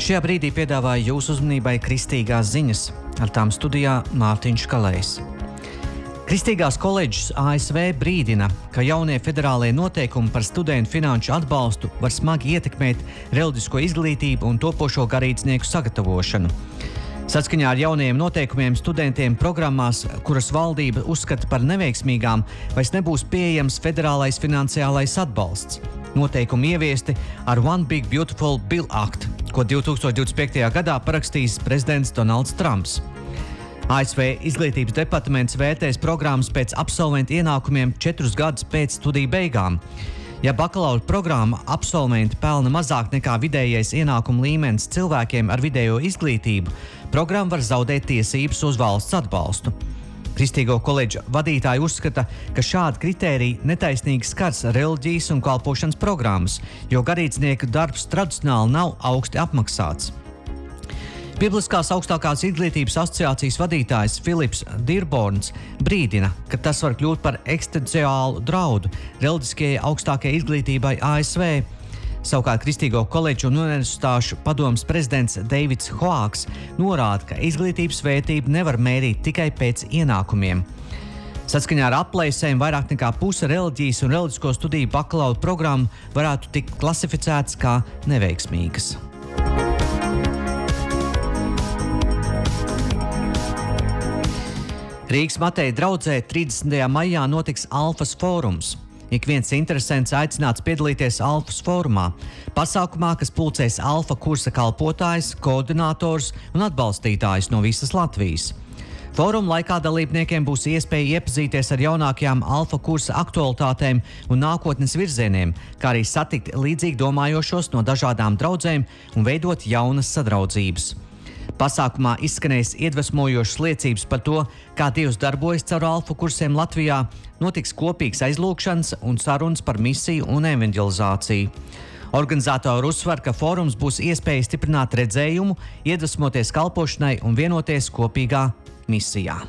Šajā brīdī piedāvāju jūsu uzmanībai kristīgās ziņas, ar tām studijā Mārtiņš Kalējs. Kristīgās koledžas ASV brīdina, ka jaunie federālie noteikumi par studentu finanšu atbalstu var smagi ietekmēt reliģisko izglītību un topošo garīdznieku sagatavošanu. Saskaņā ar jaunajiem noteikumiem studentiem programmās, kuras valdība uzskata par neveiksmīgām, vairs nebūs pieejams federālais finansiālais atbalsts. Noteikumi ieviesti ar One Big Beautiful Bill Act, ko 2025. gadā parakstīs prezidents Donalds Trumps. ASV izglītības departaments vērtēs programmas pēc absolventu ienākumiem 4 gadus pēc studiju beigām. Ja bakalaura programma absolventi pelna mazāk nekā vidējais ienākuma līmenis cilvēkiem ar vidējo izglītību, programma var zaudēt tiesības uz valsts atbalstu. Kristīgo koledžu vadītāji uzskata, ka šādi kritēriji netaisnīgi skars reliģijas un kalpošanas programmas, jo garīdznieku darbs tradicionāli nav augsti apmaksāts. Bibliskās augstākās izglītības asociācijas vadītājs Filips Dirborns brīdina, ka tas var kļūt par eksistenciālu draudu reliģiskajai augstākajai izglītībai ASV. Savukārt Kristīgo koledžu un universitāšu padomes prezidents Deivids Hoāks norāda, ka izglītības vērtību nevar mērīt tikai pēc ienākumiem. Saskaņā ar aplēsēm vairāk nekā puse reliģijas un reliģisko studiju bakalaura programmu varētu tikt klasificētas kā neveiksmīgas. Rīgas Mateja draudzē 30. maijā notiks Alfas fórums. Ik viens interesents aicināts piedalīties Alfas fórumā, pasākumā, kas pulcēs Alfa kursa kalpotājus, koordinātors un atbalstītājus no visas Latvijas. Fóruma laikā dalībniekiem būs iespēja iepazīties ar jaunākajām Alfa kursa aktualitātēm un nākotnes virzieniem, kā arī satikt līdzīgi domājošos no dažādām draudzēm un veidot jaunas sadraudzības. Pasākumā izskanēs iedvesmojošas liecības par to, kā Dievs darbojas caur Alfa kursiem Latvijā, notiks kopīgs aizlūgšanas un sarunas par misiju un evanģelizāciju. Organizatori uzsver, ka fórums būs iespēja stiprināt redzējumu, iedvesmoties kalpošanai un vienoties kopīgā misijā.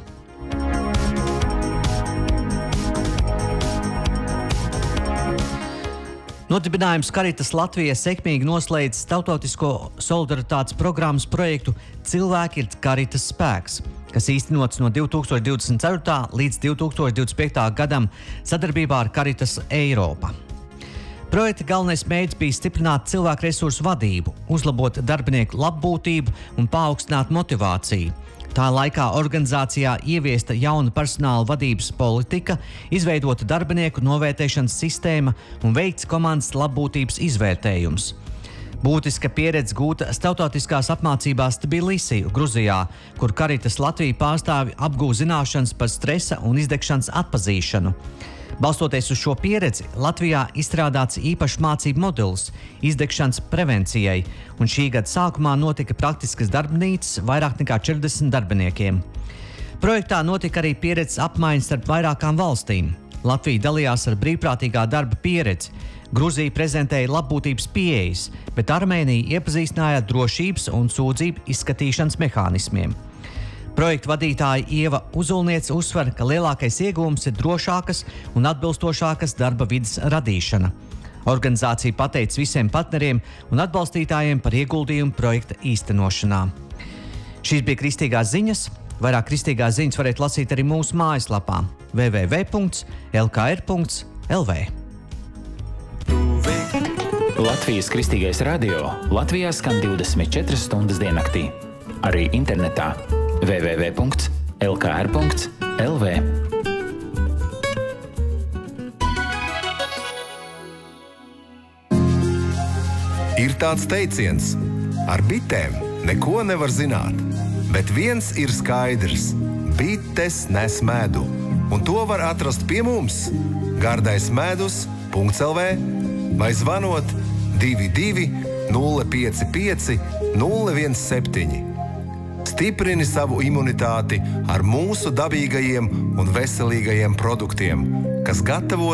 Nodibinājums Caritas Latvija sekmīgi noslēdz starptautisko solidaritātes programmas projektu Cilvēki ir Caritas spēks, kas īstenots no 2024. līdz 2025. gadam sadarbībā ar Caritas Eiropa. Projekta galvenais mērķis bija stiprināt cilvēku resursu vadību, uzlabot darbinieku labbūtību un paaugstināt motivāciju. Tā laikā organizācijā ieviesta jauna personāla vadības politika, izveidota darbinieku novērtēšanas sistēma un veikts komandas labbūtības izvērtējums. Būtiska pieredze gūta starptautiskās apmācībās Tbilisī, Gruzijā, kur Caritas Latvija pārstāvi apgūst zināšanas par stresa un izdegšanas atpazīšanu. Balstoties uz šo pieredzi, Latvijā izstrādāts īpašs mācību modelis izdegšanas prevencijai, un šī gada sākumā notika praktiskas darbnīcas vairāk nekā 40 darbiniekiem. Projektā notika arī pieredzes apmaiņas starp vairākām valstīm. Latvija dalījās ar brīvprātīgā darba pieredzi, Gruzija prezentēja labbūtības pieejas, bet Armēnija iepazīstināja ar drošības un sūdzību izskatīšanas mehānismiem. Projekta vadītāja Ieva Uzulniece uzsver, ka lielākais iegūms ir drošākas un atbilstošākas darba vides radīšana. Organizācija pateic visiem partneriem un atbalstītājiem par ieguldījumu projekta īstenošanā. Šīs bija kristīgās ziņas. Vairāk kristīgās ziņas varat lasīt arī mūsu mājaslapā www.lkr.lv. Latvijas Kristīgais radio Latvijā skan 24 stundas diennaktī. Arī internetā www.lkr.lv. Ir tāds teiciens: ar bitēm neko nevar zināt, bet viens ir skaidrs – bites nes medu, un to var atrast pie mums gardaismedus.lv vai zvanot 22 055 017. Stiprini savu imunitāti ar mūsu dabīgajiem un veselīgajiem produktiem, kas gatavoti